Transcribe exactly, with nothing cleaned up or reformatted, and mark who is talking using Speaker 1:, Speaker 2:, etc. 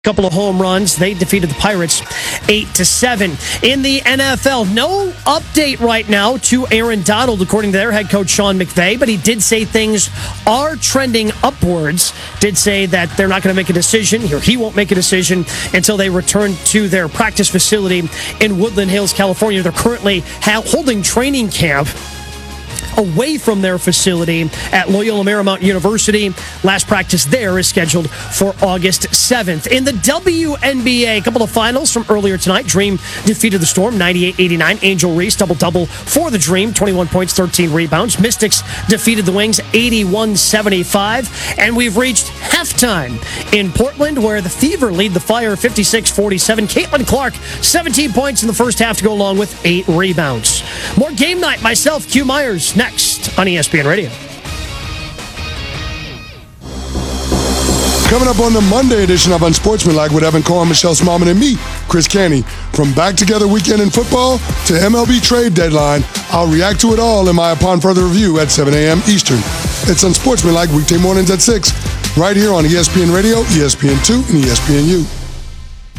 Speaker 1: Couple of home runs. They defeated the Pirates eight to seven. In the N F L, no update right now to Aaron Donald, according to their head coach Sean McVay, but he did say things are trending upwards. Did say that they're not going to make a decision, or he won't make a decision until they return to their practice facility in Woodland Hills, California. They're currently ha- holding training camp away from their facility at Loyola Marymount University. Last practice there is scheduled for August seventh. In the W N B A, a couple of finals from earlier tonight. Dream defeated the Storm ninety-eight eighty-nine. Angel Reese double-double for the Dream, twenty-one points, thirteen rebounds. Mystics defeated the Wings eighty-one seventy-five. And we've reached halftime in Portland, where the Fever lead the Fire fifty-six forty-seven. Caitlin Clark, seventeen points in the first half to go along with eight rebounds. More game night. Myself, Q Myers, next on E S P N Radio.
Speaker 2: Coming up on the Monday edition of Unsportsmanlike with Evan Cohen, Michelle Smallman, and me, Chris Canty. From back together weekend in football to M L B trade deadline, I'll react to it all in my Upon Further Review at seven a.m. Eastern. It's Unsportsmanlike weekday mornings at six, right here on E S P N Radio, E S P N two, and E S P N U.